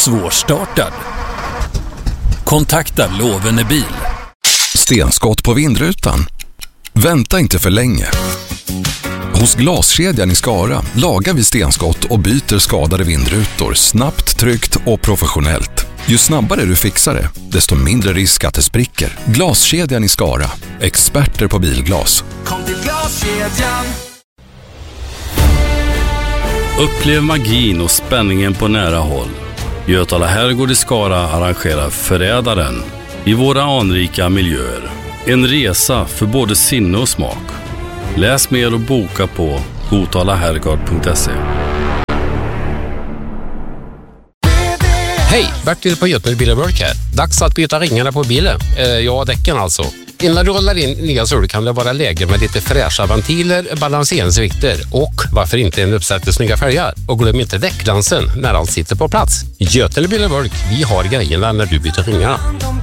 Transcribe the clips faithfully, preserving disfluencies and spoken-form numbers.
Svårstartad? Kontakta Lovende Bil. Stenskott på vindrutan? Vänta inte för länge. Hos Glaskedjan i Skara lagar vi stenskott och byter skadade vindrutor snabbt, tryggt och professionellt. Ju snabbare du fixar det, desto mindre risk att det spricker. Glaskedjan i Skara. Experter på bilglas. Kom till Glaskedjan. Upplev magin och spänningen på nära håll. Götala Herrgård i Skara arrangerar Förrädaren i våra anrika miljöer. En resa för både sinne och smak. Läs mer och boka på gotalaherrgård punkt se. Hej, Bertil på Götene Billerburk här. Dags att byta ringarna på bilen. Eh, ja, däcken alltså. Innan du rollar in nya så kan det vara läge med lite fräscha ventiler, balanseringsvikter och varför inte en uppsättning snygga fälgar. Och glöm inte däckglansen när allt sitter på plats. Götene Billerburk, vi har grejerna när du byter ringarna.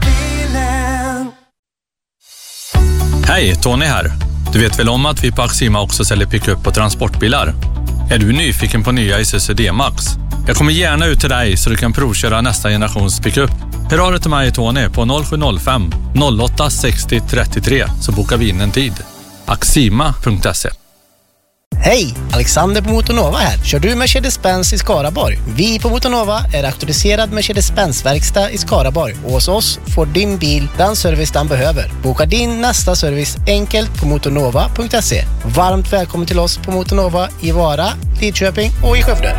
Hej, Tony här. Du vet väl om att vi på Axima också säljer pickup och transportbilar? Är du nyfiken på nya Isuzu D-Max? Jag kommer gärna ut till dig så du kan provköra nästa generations pickup. Hör av dig till mig, Tony, på noll sju noll fem noll åtta sex noll tre tre så bokar vi in en tid. axima punkt se. Hej, Alexander på Motornova här. Kör du Mercedes-Benz i Skaraborg? Vi på Motornova är auktoriserad Mercedes-Benz-verkstad i Skaraborg. Och hos oss får din bil den service den behöver. Boka din nästa service enkelt på motornova punkt se. Varmt välkommen till oss på Motornova i Vara, Lidköping och i Skövde.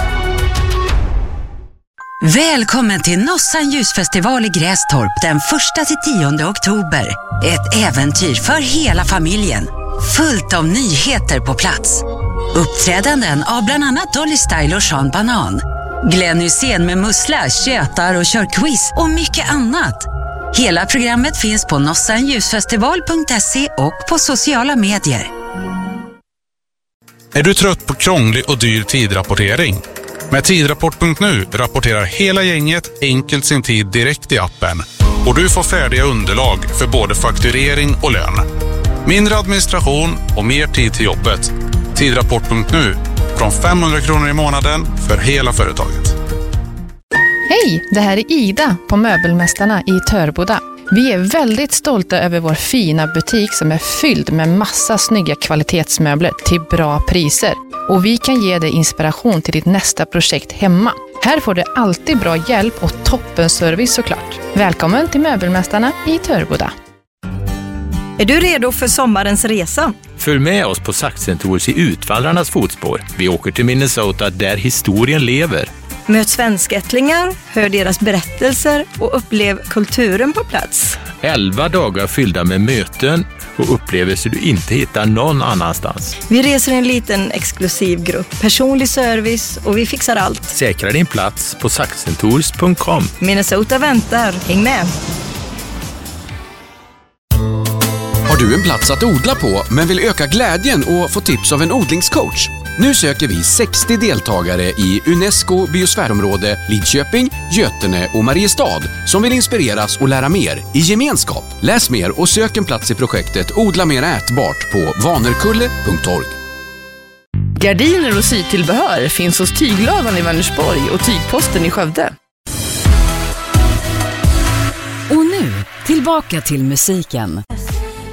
Välkommen till Nossan ljusfestival i Grästorp den första till tionde oktober. Ett äventyr för hela familjen. Fullt av nyheter på plats. Uppträdanden av bland annat Dolly Style och Sean Banan. Glenn Hussein med mussla, tjötar och kör quiz och mycket annat. Hela programmet finns på nossan ljusfestival punkt se och på sociala medier. Är du trött på krånglig och dyr tidrapportering? Med tidrapport punkt nu rapporterar hela gänget enkelt sin tid direkt i appen. Och du får färdiga underlag för både fakturering och lön. Mindre administration och mer tid till jobbet. Tidrapport punkt nu. Från femhundra kronor i månaden för hela företaget. Hej, det här är Ida på Möbelmästarna i Törboda. Vi är väldigt stolta över vår fina butik som är fylld med massa snygga kvalitetsmöbler till bra priser. Och vi kan ge dig inspiration till ditt nästa projekt hemma. Här får du alltid bra hjälp och toppenservice såklart. Välkommen till Möbelmästarna i Törboda. Är du redo för sommarens resa? Följ med oss på Saxon Tours i Utvandrarnas fotspår. Vi åker till Minnesota där historien lever. Möt svenskättlingar, hör deras berättelser och upplev kulturen på plats. Elva dagar fyllda med möten och upplevelser du inte hittar någon annanstans. Vi reser en liten exklusiv grupp, personlig service och vi fixar allt. Säkra din plats på saxon tours punkt com. Minnesota väntar, häng med! Har du en plats att odla på men vill öka glädjen och få tips av en odlingscoach? Nu söker vi sextio deltagare i UNESCO biosfärområde Lidköping, Götene och Mariestad som vill inspireras och lära mer i gemenskap. Läs mer och sök en plats i projektet Odla mer ätbart på vanerkulle punkt org. Gardiner och sytillbehör finns hos Tyglövan i Vänersborg och Tygposten i Skövde. Och nu, tillbaka till musiken.